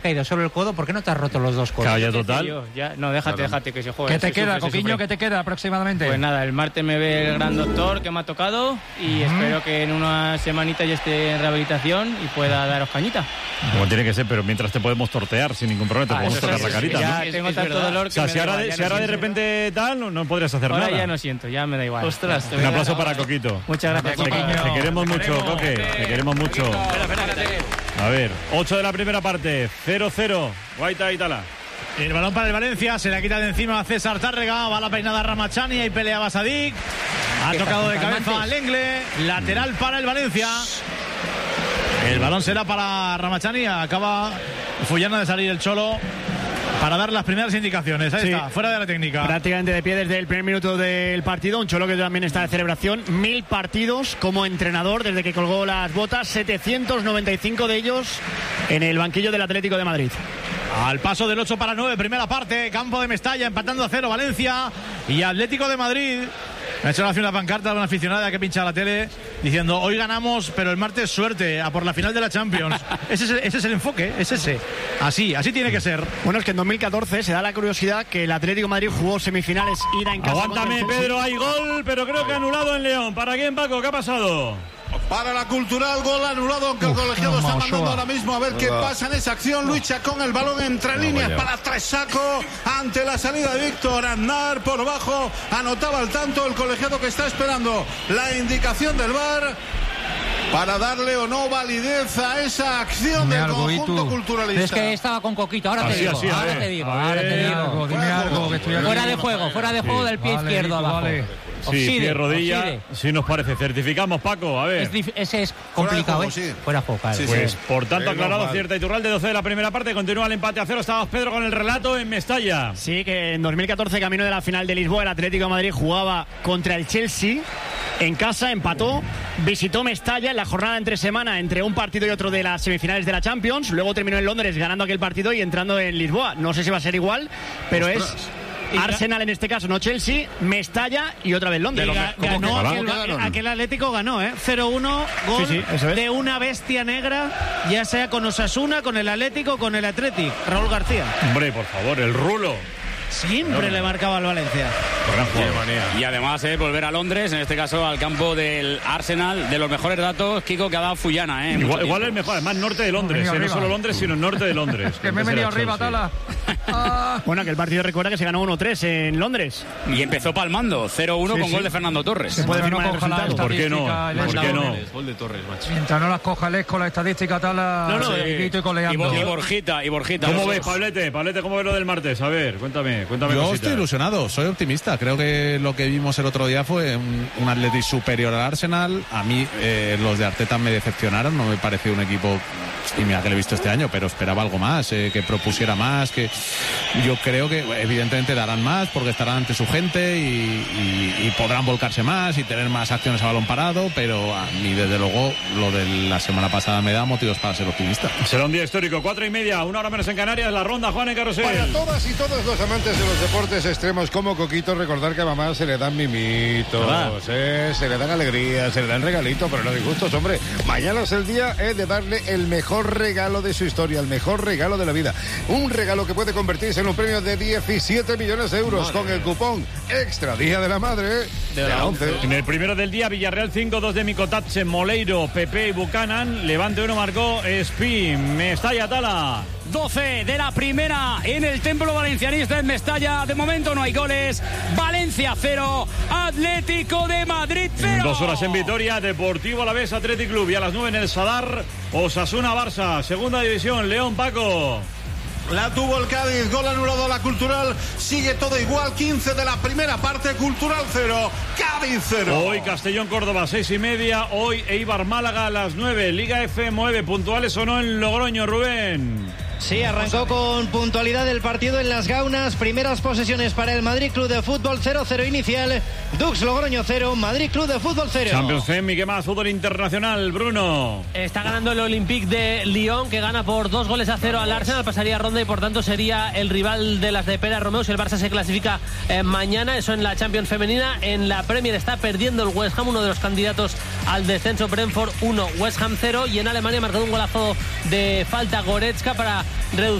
caído solo el codo, ¿por qué no te has roto los dos codos? Calla total. No, déjate que se juegue. ¿Qué te queda, Coquiño? ¿Qué te queda aproximadamente? Pues nada, el martes me ve el gran doctor que me ha tocado y espero que en una semanita ya esté en rehabilitación y pueda daros cañita. Como tiene que ser, pero mientras te podemos tortear sin ningún problema, te podemos tocar la carita, ya ¿no? tengo tanto dolor que o sea, si ahora de repente tal, no podrías hacer nada. Ahora ya no siento, ya me da igual. Ostras, un aplauso para Coquito. Muchas gracias, Coquito. Te queremos mucho, Coque. Te queremos mucho. A ver, 8 de la primera parte, 0-0. Guaita y Tala. El balón para el Valencia, se la quita de encima a César Tárrega, va la peinada Ramachani y pelea Basadik. Ha tocado de cabeza al Engle, lateral para el Valencia. El balón será para Ramachani, acaba Fullana de salir el Cholo para dar las primeras indicaciones. Ahí está, fuera de la técnica. Prácticamente de pie desde el primer minuto del partido. Un Cholo que también está de celebración. 1000 partidos como entrenador desde que colgó las botas. 795 de ellos en el banquillo del Atlético de Madrid. Al paso del 8-9, primera parte. Campo de Mestalla, empatando a 0 Valencia y Atlético de Madrid. Me ha hecho una pancarta de una aficionada que pincha la tele diciendo: hoy ganamos, pero el martes suerte, a por la final de la Champions. ese es el enfoque, es ese. Así tiene que ser. Bueno, es que en 2014 se da la curiosidad que el Atlético de Madrid jugó semifinales, ida en casa. Aguántame, Pedro, hay gol, pero creo que anulado en León. ¿Para quién, Paco? ¿Qué ha pasado? Para la Cultural, gol anulado, aunque el colegiado está mandando ahora mismo a ver qué pasa en esa acción. Luis Chacón, el balón entre líneas para Tresaco ante la salida de Víctor Aznar por bajo. Anotaba el tanto el colegiado que está esperando la indicación del VAR para darle o no validez a esa acción del conjunto culturalista. Es que estaba con Coquito, ahora te digo. Dime algo, que estoy aquí. Fuera de juego del pie izquierdo abajo. Sí, pie rodilla, sí nos parece. Certificamos, Paco, a ver. Ese es complicado, Fuera de juego, claro. Pues, por tanto, aclarado, cierta Iturralde, 12 de la primera parte, continúa el empate a 0. Estábamos, Pedro, con el relato en Mestalla. Sí, que en 2014, camino de la final de Lisboa, el Atlético de Madrid jugaba contra el Chelsea. En casa empató, visitó Mestalla en la jornada entre semana, entre un partido y otro de las semifinales de la Champions. Luego terminó en Londres ganando aquel partido y entrando en Lisboa. No sé si va a ser igual, pero es Arsenal en este caso, no Chelsea, Mestalla y otra vez Londres. Ganó aquel Atlético, ganó, 0-1, gol de una bestia negra, ya sea con Osasuna, con el Atlético, con el Athletic. Raúl García. Hombre, por favor, el rulo. Siempre le marcaba al Valencia. Y además volver a Londres, en este caso al campo del Arsenal. De los mejores datos, Kiko, que ha dado Fullana. Igual es mejor, además norte de Londres, no solo Londres, sino norte de Londres. Que me he venido arriba, Tala. Bueno, que el partido recuerda que se ganó 1-3 en Londres. Y empezó palmando, 0-1 con gol de Fernando Torres. Se puede firmar el resultado. ¿Por qué no? Gol de Torres, macho. Mientras no las coja el Esco, la estadística, Tala. Y Borjita. ¿Cómo ves, Pablete, cómo ves lo del martes? A ver, cuéntame. Yo cosita. estoy ilusionado, soy optimista. Creo que lo que vimos el otro día fue un Athletic superior al Arsenal. A mí los de Arteta me decepcionaron, no me pareció un equipo, y mira que lo he visto este año, pero esperaba algo más, que propusiera más, que yo creo que evidentemente darán más porque estarán ante su gente y podrán volcarse más y tener más acciones a balón parado, pero a mí desde luego lo de la semana pasada me da motivos para ser optimista. Será un día histórico, 4:30, 1 hora menos en Canarias, la ronda, Juan en Carrusel. Para todas y todos los amantes de los deportes extremos como Coquito, recordar que a mamá se le dan mimitos, se le dan alegrías, se le dan regalitos, pero no disgustos, hombre. Mañana es el día de darle el mejor regalo de su historia, el mejor regalo de la vida. Un regalo que puede convertirse en un premio de 17 millones de euros con el cupón Extra Día de la Madre de la 11. En el primero del día, Villarreal 5, 2 de Micotatse, Moleiro, Pepe y Buchanan. Levante 1 marcó Spin, Mestalla, Tala. 12 de la primera en el templo valencianista en Mestalla. De momento no hay goles. Valencia 0, Atlético de Madrid 0. 2 horas en Vitoria, Deportivo Alavés, Athletic Club. Y a las 9 en el Sadar, Osasuna, Barça. Segunda división, León, Paco. La tuvo el Cádiz, gol anulado a la Cultural. Sigue todo igual, 15 de la primera parte, Cultural 0, Cádiz 0. Hoy Castellón, Córdoba, 6:30. Hoy Eibar, Málaga a las 9. Liga F9, puntuales o no en Logroño, Rubén. Sí, arrancó con puntualidad el partido en Las Gaunas. Primeras posesiones para el Madrid Club de Fútbol, 0-0 inicial. Dux Logroño 0, Madrid Club de Fútbol 0. Champions League, ¿qué más? Fútbol internacional, Bruno. Está ganando el Olympique de Lyon, que gana por 2-0 al Arsenal. Pasaría ronda y por tanto sería el rival de las de Pérez Romeu si el Barça se clasifica mañana. Eso en la Champions femenina. En la Premier está perdiendo el West Ham, uno de los candidatos al descenso. Brentford 1, West Ham 0. Y en Alemania ha marcado un golazo de falta Goretzka para reducir